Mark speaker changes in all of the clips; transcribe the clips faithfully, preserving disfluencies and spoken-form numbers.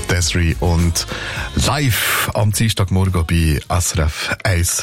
Speaker 1: Desiree und live am Dienstagmorgen bei S R F eins.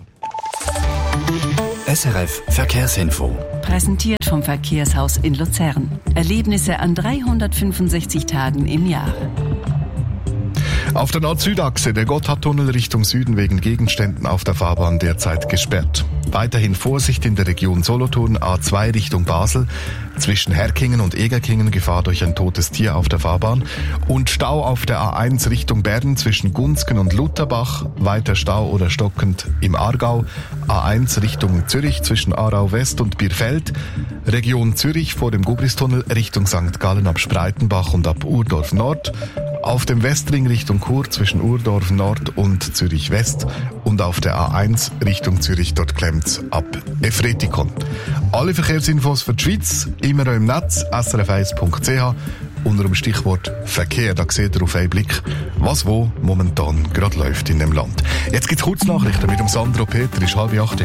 Speaker 2: S R F Verkehrsinfo.
Speaker 3: Präsentiert vom Verkehrshaus in Luzern. Erlebnisse an dreihundertfünfundsechzig Tagen im Jahr.
Speaker 1: Auf der Nord-Süd-Achse der Gotthardtunnel Richtung Süden wegen Gegenständen auf der Fahrbahn derzeit gesperrt. Weiterhin Vorsicht in der Region Solothurn, A zwei Richtung Basel, zwischen Herkingen und Egerkingen Gefahr durch ein totes Tier auf der Fahrbahn und Stau auf der A eins Richtung Bern zwischen Gunzgen und Lutherbach, weiter Stau oder stockend im Aargau, A eins Richtung Zürich zwischen Aarau West und Bierfeld, Region Zürich vor dem Gubristunnel Richtung Sankt Gallen ab Spreitenbach und ab Urdorf Nord, auf dem Westring Richtung Chur zwischen Urdorf Nord und Zürich West und auf der A eins Richtung Zürich, dort klemmt's ab Efretikon. Alle Verkehrsinfos für die Schweiz immer im Netz s r f eins punkt c h unter dem Stichwort Verkehr. Da seht ihr auf einen Blick, was wo momentan gerade läuft in dem Land. Jetzt gibt's Kurznachrichten mit dem Sandro Peter, ist halb acht.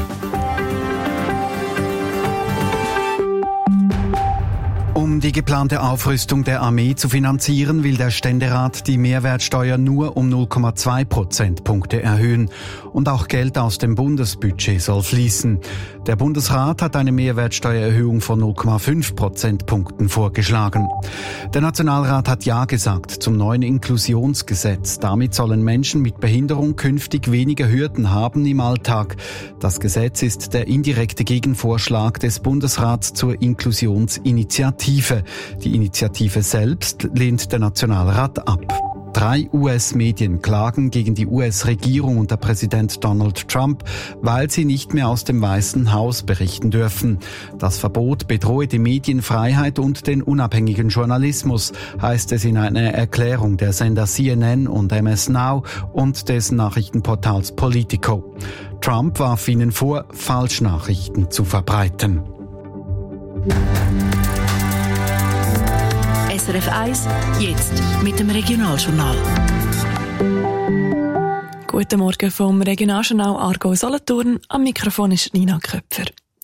Speaker 4: Um die geplante Aufrüstung der Armee zu finanzieren, will der Ständerat die Mehrwertsteuer nur um null Komma zwei Prozentpunkte erhöhen. Und auch Geld aus dem Bundesbudget soll fließen. Der Bundesrat hat eine Mehrwertsteuererhöhung von null Komma fünf Prozentpunkten vorgeschlagen. Der Nationalrat hat Ja gesagt zum neuen Inklusionsgesetz. Damit sollen Menschen mit Behinderung künftig weniger Hürden haben im Alltag. Das Gesetz ist der indirekte Gegenvorschlag des Bundesrats zur Inklusionsinitiative. Die Initiative selbst lehnt der Nationalrat ab. Drei U S-Medien klagen gegen die U S-Regierung unter Präsident Donald Trump, weil sie nicht mehr aus dem Weißen Haus berichten dürfen. Das Verbot bedrohe die Medienfreiheit und den unabhängigen Journalismus, heißt es in einer Erklärung der Sender C N N und M S Now und des Nachrichtenportals Politico. Trump warf ihnen vor, Falschnachrichten zu verbreiten.
Speaker 3: S R F eins, jetzt mit dem Regionaljournal.
Speaker 5: Guten Morgen vom Regionaljournal Aargau-Solothurn. Am Mikrofon ist Nina Köpfer.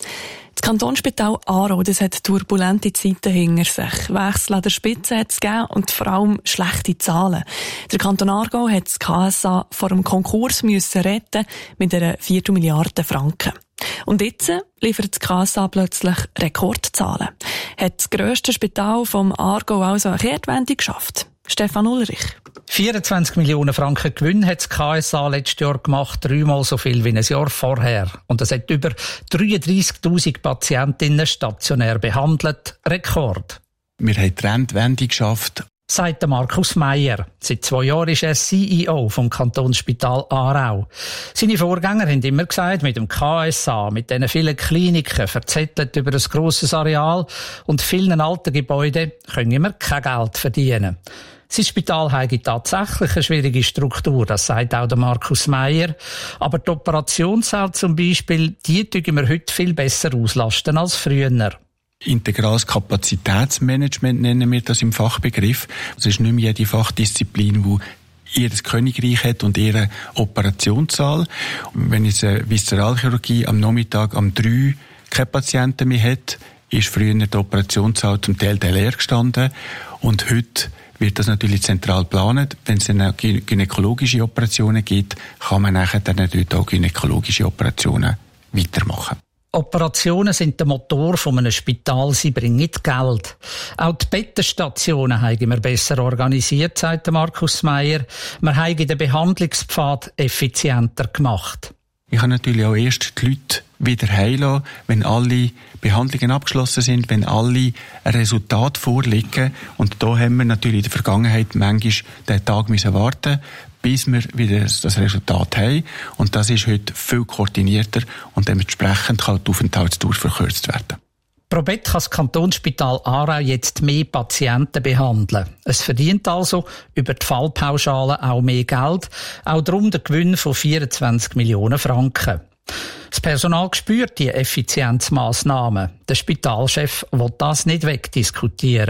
Speaker 5: Das Kantonsspital Aarau, das hat turbulente Zeiten hinter sich. Wechsel an der Spitze hat es gegeben und vor allem schlechte Zahlen. Der Kanton Aargau hat das K S A vor dem Konkurs müssen retten mit einer Viertelmilliarde Franken. Und jetzt liefert das K S A plötzlich Rekordzahlen. Hat das grösste Spital vom Aargau also eine Kehrtwende geschafft? Stefan Ulrich.
Speaker 6: vierundzwanzig Millionen Franken Gewinn hat das K S A letztes Jahr gemacht, dreimal so viel wie ein Jahr vorher. Und es hat über dreiunddreissigtausend Patientinnen stationär behandelt. Rekord.
Speaker 7: Wir haben die Trendwende geschafft,
Speaker 6: sagt Markus Meyer. Seit zwei Jahren ist er C E O vom Kantonsspital Aarau. Seine Vorgänger haben immer gesagt, mit dem K S A, mit diesen vielen Kliniken, verzettelt über ein grosses Areal und vielen alten Gebäuden, können wir kein Geld verdienen. Sein Spital habe tatsächlich eine schwierige Struktur, das sagt auch der Markus Meyer. Aber die Operationssaal zum Beispiel, die tun wir heute viel besser auslasten als früher.
Speaker 7: Integrales Kapazitätsmanagement nennen wir das im Fachbegriff. Es ist nicht mehr jede Fachdisziplin, die ihr Königreich hat und ihre Operationssaal. Wenn jetzt eine Viszeralchirurgie am Nachmittag am drei keine Patienten mehr hat, ist früher die Operationssaal zum Teil leer gestanden. Und heute wird das natürlich zentral geplant. Wenn es dann auch gynäkologische Operationen gibt, kann man nachher dann natürlich auch gynäkologische Operationen weitermachen.
Speaker 6: Operationen sind der Motor von einem Spital, sie bringen Geld. Auch die Bettenstationen haben wir besser organisiert, sagt Markus Meyer. Wir haben den Behandlungspfad effizienter gemacht.
Speaker 7: Ich habe natürlich auch erst die Leute wieder heilen, wenn alle Behandlungen abgeschlossen sind, wenn alle Resultate vorliegen. Und da haben wir natürlich in der Vergangenheit manchmal den Tag müssen warten, bis wir wieder das Resultat haben. Und das ist heute viel koordinierter und dementsprechend kann die Aufenthaltsdauer verkürzt werden.
Speaker 6: Pro Bett kann das Kantonsspital Aarau jetzt mehr Patienten behandeln. Es verdient also über die Fallpauschale auch mehr Geld, auch darum der Gewinn von vierundzwanzig Millionen Franken. Das Personal spürt die Effizienzmaßnahmen. Der Spitalchef will das nicht wegdiskutieren.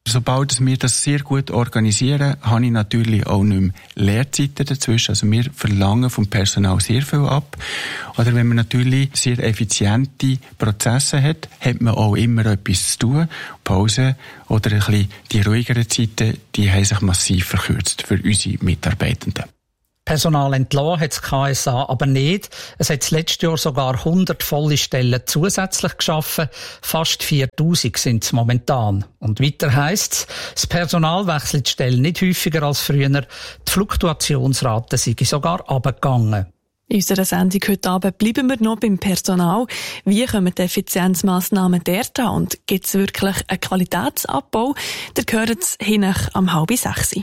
Speaker 7: Sobald wir das sehr gut organisieren, habe ich natürlich auch nicht mehr Leerzeiten dazwischen. Also wir verlangen vom Personal sehr viel ab. Oder wenn man natürlich sehr effiziente Prozesse hat, hat man auch immer etwas zu tun. Pause oder ein bisschen die ruhigeren Zeiten, die haben sich massiv verkürzt für unsere Mitarbeitenden.
Speaker 6: Personal entlassen hat das K S A aber nicht. Es hat das letzte Jahr sogar hundert volle Stellen zusätzlich geschaffen. Fast viertausend sind es momentan. Und weiter heisst es, das Personal wechselt die Stellen nicht häufiger als früher. Die Fluktuationsrate sei sogar runtergegangen.
Speaker 5: In unserer Sendung heute Abend bleiben wir noch beim Personal. Wie kommen die Effizienzmassnahmen dort an? Und gibt es wirklich einen Qualitätsabbau? Ihr hört es hinten am halb sechs.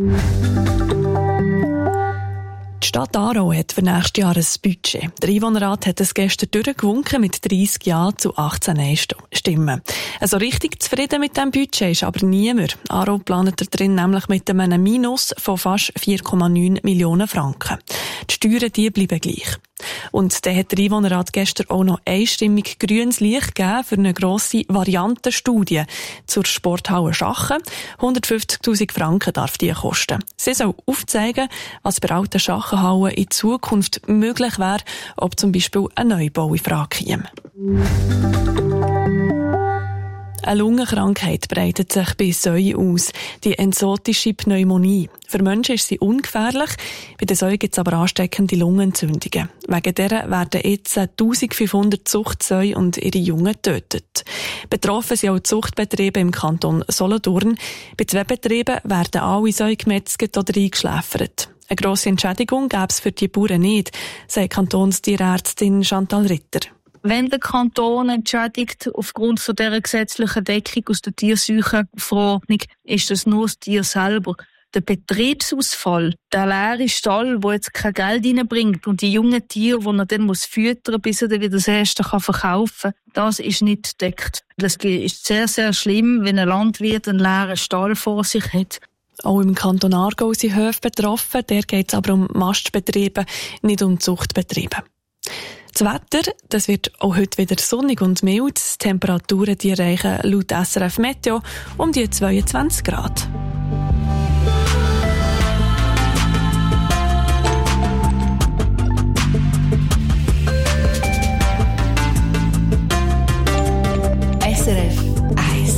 Speaker 5: Die Stadt Aarau hat für nächstes Jahr ein Budget. Der Einwohnerrat hat es gestern durchgewunken mit dreissig Ja zu achtzehn Nein-Stimmen. Also richtig zufrieden mit diesem Budget ist aber niemand. Aarau plant da drin nämlich mit einem Minus von fast vier Komma neun Millionen Franken. Die Steuern, die bleiben gleich. Und dann hat der Einwohnerrat gestern auch noch einstimmig grünes Licht gegeben für eine grosse Variantenstudie zur Sporthalle Schachen. hundertfünfzigtausend Franken darf die kosten. Sie soll aufzeigen, was bei alten Schachenhallen in Zukunft möglich wäre, ob zum Beispiel ein Neubau in Frage käme. Eine Lungenkrankheit breitet sich bei Säuen aus, die exotische Pneumonie. Für Menschen ist sie ungefährlich, bei den Säuen gibt es aber ansteckende Lungenentzündungen. Wegen dieser werden jetzt eintausendfünfhundert Zuchtsäue und ihre Jungen getötet. Betroffen sind auch die Zuchtbetriebe im Kanton Solothurn. Bei zwei Betrieben werden alle Säue gemetzelt oder eingeschläfert. Eine grosse Entschädigung gäbe es für die Bauern nicht, sagt Kantonstierärztin Chantal Ritter.
Speaker 8: Wenn der Kanton entschädigt aufgrund von dieser gesetzlichen Deckung aus der Tierseuchenverordnung, ist das nur das Tier selber. Der Betriebsausfall, der leere Stall, der jetzt kein Geld reinbringt und die jungen Tiere, die er dann muss füttern, bis er dann wieder das erste verkaufen kann, das ist nicht gedeckt. Das ist sehr, sehr schlimm, wenn ein Landwirt einen leeren Stall vor sich hat.
Speaker 5: Auch im Kanton Aargau sind Höfe betroffen, der geht es aber um Mastbetriebe, nicht um Zuchtbetriebe. Das Wetter, das wird auch heute wieder sonnig und mild. Die Temperaturen die erreichen laut S R F Meteo um die zweiundzwanzig Grad.
Speaker 3: S R F eins.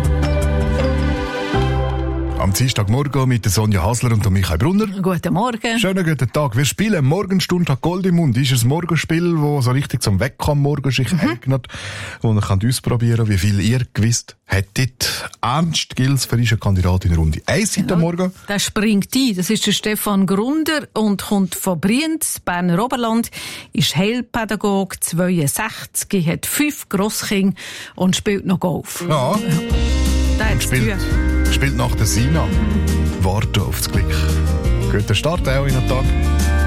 Speaker 1: Am Dienstagmorgen mit der Sonja Hasler und Michael Brunner.
Speaker 9: Guten Morgen.
Speaker 1: Schönen guten Tag. Wir spielen Morgenstunde Gold im Mund. Ist ein Morgenspiel, das so richtig zum Wegkommen morgen sich mhm. eignet, wo ihr könnt ausprobieren, wie viel ihr gewusst hättet. Ernst Gils für eine Kandidatin in Runde eins heute
Speaker 9: ja,
Speaker 1: Morgen.
Speaker 9: Der springt ein. Das ist der Stefan Grunder und kommt von Brienz, Berner Oberland, ist Heilpädagoge, zweiundsechzig, hat fünf Grosskinder und spielt noch Golf.
Speaker 1: Ja.
Speaker 9: Der
Speaker 1: und spielt, spielt nach der Sina. Warten auf das Glück. Guten Start auch in den Tag.